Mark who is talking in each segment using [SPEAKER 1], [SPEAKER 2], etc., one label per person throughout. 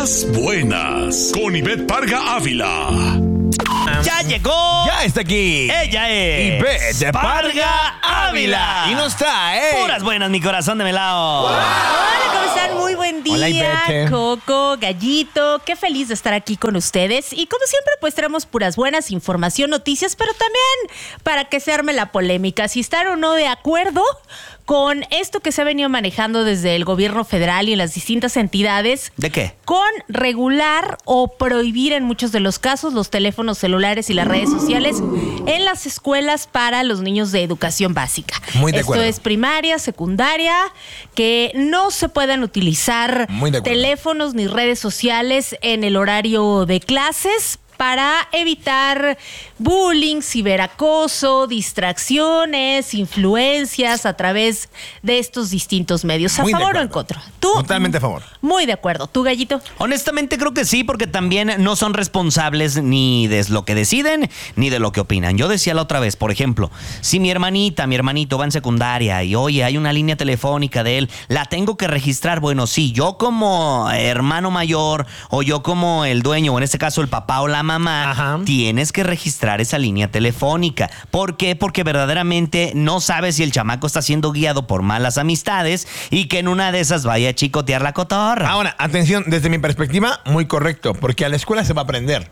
[SPEAKER 1] Puras buenas. Con Ivette Parga Ávila.
[SPEAKER 2] ¡Ya llegó!
[SPEAKER 3] ¡Ya está aquí!
[SPEAKER 2] ¡Ella es!
[SPEAKER 3] Ivette Parga Ávila. Y nos trae...
[SPEAKER 2] ¡Puras buenas, mi corazón de melao!
[SPEAKER 4] Hola, ¿cómo están? Muy buen día.
[SPEAKER 3] Hola, Ivette.
[SPEAKER 4] Coco, Gallito, qué feliz de estar aquí con ustedes. Y como siempre, pues traemos puras buenas, información, noticias, pero también para que se arme la polémica. Si están o no de acuerdo con esto que se ha venido manejando desde el gobierno federal y en las distintas entidades.
[SPEAKER 2] ¿De qué?
[SPEAKER 4] Con regular o prohibir en muchos de los casos los teléfonos celulares y las redes sociales en las escuelas para los niños de educación básica.
[SPEAKER 3] Muy de acuerdo.
[SPEAKER 4] Esto es primaria, secundaria, que no se puedan utilizar teléfonos ni redes sociales en el horario de clases para evitar bullying, ciberacoso, distracciones, influencias a través de estos distintos medios. ¿A favor o en contra? ¿Tú?
[SPEAKER 3] Totalmente a favor.
[SPEAKER 4] Muy de acuerdo. ¿Tú, Gallito?
[SPEAKER 2] Honestamente creo que sí, porque también no son responsables ni de lo que deciden ni de lo que opinan. Yo decía la otra vez, por ejemplo, si mi hermanito va en secundaria y oye, hay una línea telefónica de él, la tengo que registrar. Bueno, sí, yo como hermano mayor o yo como el dueño, o en este caso el papá o la mamá, tienes que registrar esa línea telefónica. ¿Por qué? Porque verdaderamente no sabes si el chamaco está siendo guiado por malas amistades y que en una de esas vaya a chicotear la cotorra.
[SPEAKER 3] Ahora, atención, desde mi perspectiva, muy correcto, porque a la escuela se va a aprender.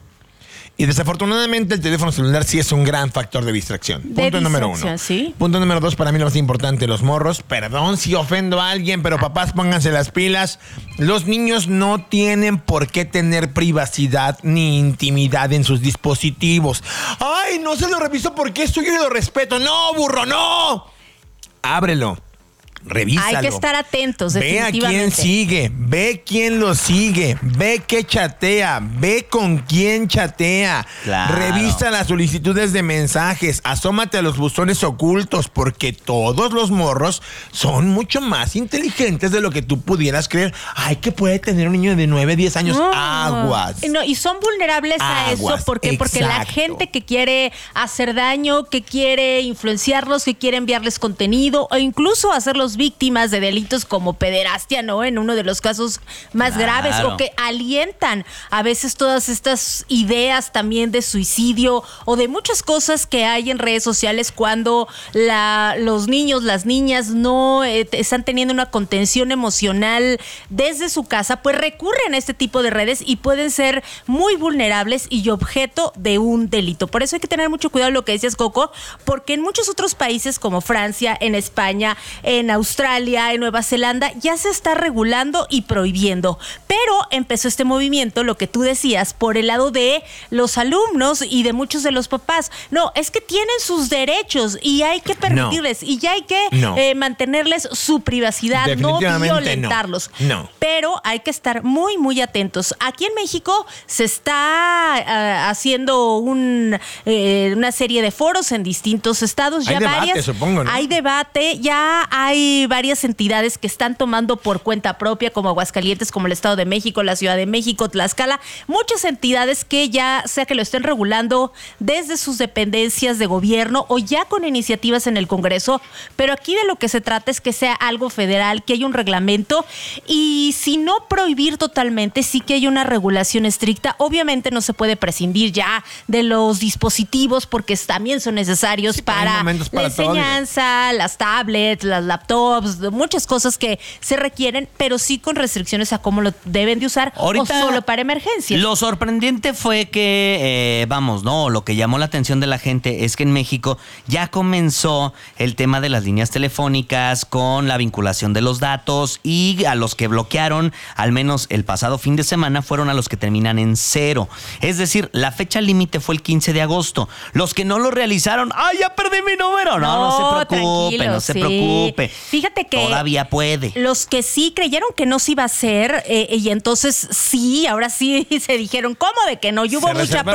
[SPEAKER 3] Y desafortunadamente el teléfono celular sí es un gran factor de distracción. Punto número 1.
[SPEAKER 4] ¿Sí?
[SPEAKER 3] Punto número 2, para mí lo más importante, los morros. Perdón si ofendo a alguien, pero papás, pónganse las pilas. Los niños no tienen por qué tener privacidad ni intimidad en sus dispositivos. ¡Ay, no se lo reviso porque es suyo y lo respeto! ¡No, burro, no! Ábrelo. Revísalo.
[SPEAKER 4] Hay que estar atentos,
[SPEAKER 3] Ve a
[SPEAKER 4] definitivamente.
[SPEAKER 3] quién sigue, ve quién lo sigue, ve qué chatea, ve con quién chatea.
[SPEAKER 2] Claro.
[SPEAKER 3] Revisa las solicitudes de mensajes, asómate a los buzones ocultos, porque todos los morros son mucho más inteligentes de lo que tú pudieras creer. Ay, que puede tener un niño de 9, 10 años. Aguas.
[SPEAKER 4] No, y son vulnerables a eso. ¿Por qué? Porque la gente que quiere hacer daño, que quiere influenciarlos, que quiere enviarles contenido o incluso hacerlos víctimas de delitos como pederastia, ¿no? En uno de los casos más graves, o que alientan a veces todas estas ideas también de suicidio o de muchas cosas que hay en redes sociales cuando los niños, las niñas no están teniendo una contención emocional desde su casa, pues recurren a este tipo de redes y pueden ser muy vulnerables y objeto de un delito. Por eso hay que tener mucho cuidado lo que decías, Coco, porque en muchos otros países como Francia, en España, en Australia, en Nueva Zelanda, ya se está regulando y prohibiendo. Pero empezó este movimiento, lo que tú decías, por el lado de los alumnos y de muchos de los papás. No, es que tienen sus derechos y hay que permitirles y ya hay que mantenerles su privacidad, no violentarlos.
[SPEAKER 3] No.
[SPEAKER 4] Pero hay que estar muy, muy atentos. Aquí en México se está haciendo una serie de foros en distintos estados.
[SPEAKER 3] Hay debate, supongo, ¿no?
[SPEAKER 4] Hay debate, ya hay varias entidades que están tomando por cuenta propia, como Aguascalientes, como el Estado de México, la Ciudad de México, Tlaxcala, muchas entidades que ya sea que lo estén regulando desde sus dependencias de gobierno o ya con iniciativas en el Congreso, pero aquí de lo que se trata es que sea algo federal, que haya un reglamento y si no prohibir totalmente, sí que hay una regulación estricta. Obviamente no se puede prescindir ya de los dispositivos porque también son necesarios para la enseñanza, las tablets, las laptops, muchas cosas que se requieren, pero sí con restricciones a cómo lo deben de usar. Ahorita, o solo para emergencias.
[SPEAKER 2] Lo sorprendente fue que, lo que llamó la atención de la gente es que en México ya comenzó el tema de las líneas telefónicas con la vinculación de los datos y a los que bloquearon, al menos el pasado fin de semana, fueron a los que terminan en 0. Es decir, la fecha límite fue el 15 de agosto. Los que no lo realizaron, ¡ay, ya perdí mi número! No se preocupe.
[SPEAKER 4] Fíjate que
[SPEAKER 2] todavía puede.
[SPEAKER 4] Los que sí creyeron que no se iba a hacer y entonces sí, ahora sí se dijeron, ¿cómo de que no? Y hubo mucha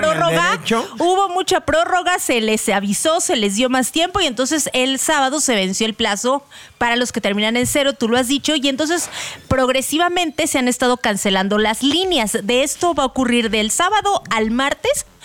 [SPEAKER 4] prórroga, se les avisó, se les dio más tiempo y entonces el sábado se venció el plazo para los que terminan en 0, tú lo has dicho, y entonces progresivamente se han estado cancelando las líneas. De esto va a ocurrir del sábado al martes.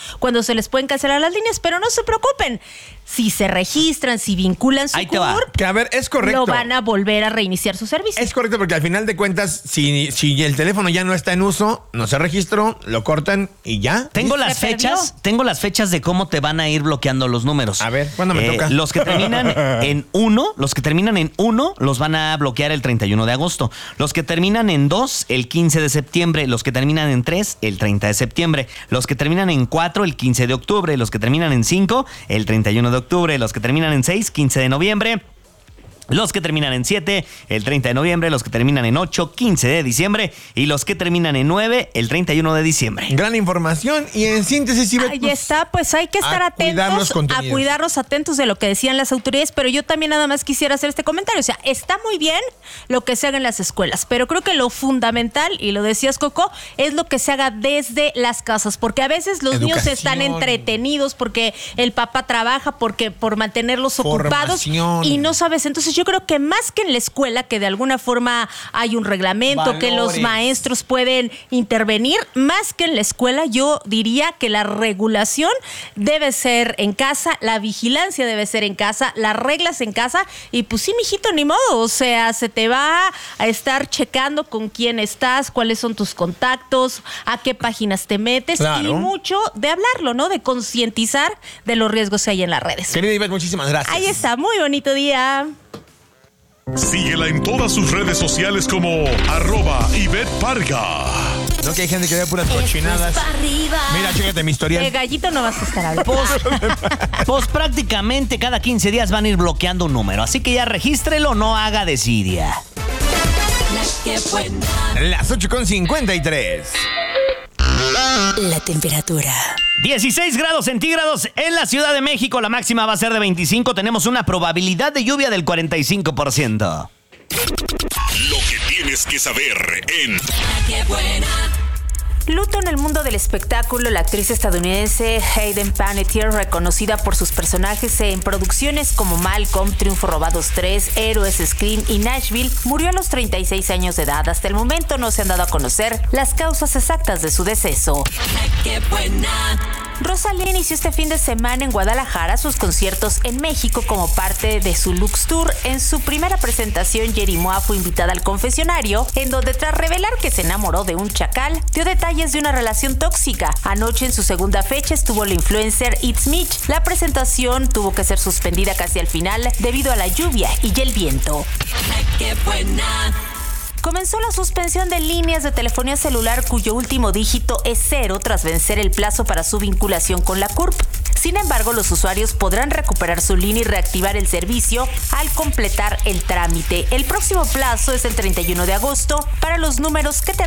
[SPEAKER 4] cuando se les pueden cancelar las líneas, pero no se preocupen. Si se registran, si vinculan su CURP,
[SPEAKER 3] que a ver, es correcto.
[SPEAKER 4] lo van a volver a reiniciar su servicio.
[SPEAKER 3] Es correcto, porque al final de cuentas, si el teléfono ya no está en uso, no se registró, lo cortan y ya.
[SPEAKER 2] Tengo las fechas de cómo te van a ir bloqueando los números.
[SPEAKER 3] A ver, ¿cuándo me toca?
[SPEAKER 2] Los que terminan en 1, los van a bloquear el 31 de agosto. Los que terminan en 2, el 15 de septiembre. Los que terminan en 3, el 30 de septiembre. Los que terminan en 4, el 15 de octubre. Los que terminan en 5, el 31 de octubre. Los que terminan en 6, 15 de noviembre. Los que terminan en 7, el 30 de noviembre. Los que terminan en 8, 15 de diciembre. Y los que terminan en 9, el 31 de diciembre.
[SPEAKER 3] Gran información. Y en síntesis, Ivette,
[SPEAKER 4] ahí está, pues hay que estar atentos, a cuidarnos atentos de lo que decían las autoridades. Pero yo también nada más quisiera hacer este comentario. O sea, está muy bien lo que se haga en las escuelas, pero creo que lo fundamental, y lo decías, Coco, es lo que se haga desde las casas. Porque a veces los niños están entretenidos porque el papá trabaja, por mantenerlos ocupados y no sabes. Entonces yo creo que más que en la escuela, que de alguna forma hay un reglamento, que los maestros pueden intervenir, más que en la escuela, yo diría que la regulación debe ser en casa, la vigilancia debe ser en casa, las reglas en casa, y pues sí, mijito, ni modo, o sea, se te va a estar checando con quién estás, cuáles son tus contactos, a qué páginas te metes, y mucho de hablarlo, ¿no? De concientizar de los riesgos que hay en las redes.
[SPEAKER 3] Querida Ivette, muchísimas gracias.
[SPEAKER 4] Ahí está, muy bonito día.
[SPEAKER 1] Síguela en todas sus redes sociales como @Ivette Parga.
[SPEAKER 3] No, que hay gente que ve puras cochinadas. Mira, chécate mi historial.
[SPEAKER 4] De gallito no vas a estar hablando.
[SPEAKER 2] Pues prácticamente cada 15 días van a ir bloqueando un número. Así que ya regístrelo, no haga desidia.
[SPEAKER 3] Las 8:53.
[SPEAKER 5] La temperatura.
[SPEAKER 2] 16 grados centígrados en la Ciudad de México. La máxima va a ser de 25. Tenemos una probabilidad de lluvia del 45%.
[SPEAKER 1] Lo que tienes que saber en
[SPEAKER 5] ¡Qué buena! Luto en el mundo del espectáculo. La actriz estadounidense Hayden Panettiere, reconocida por sus personajes en producciones como Malcolm, Triunfo Robados 3, Héroes, Scream y Nashville, murió a los 36 años de edad. Hasta el momento no se han dado a conocer las causas exactas de su deceso. ¡Qué buena! Rosalía inició este fin de semana en Guadalajara sus conciertos en México como parte de su Lux Tour. En su primera presentación, Jerimoa fue invitada al confesionario, en donde tras revelar que se enamoró de un chacal, dio detalles de una relación tóxica. Anoche, en su segunda fecha, estuvo la influencer It's Mitch. La presentación tuvo que ser suspendida casi al final debido a la lluvia y el viento. ¡Qué buena! Comenzó la suspensión de líneas de telefonía celular cuyo último dígito es 0 tras vencer el plazo para su vinculación con la CURP. Sin embargo, los usuarios podrán recuperar su línea y reactivar el servicio al completar el trámite. El próximo plazo es el 31 de agosto para los números que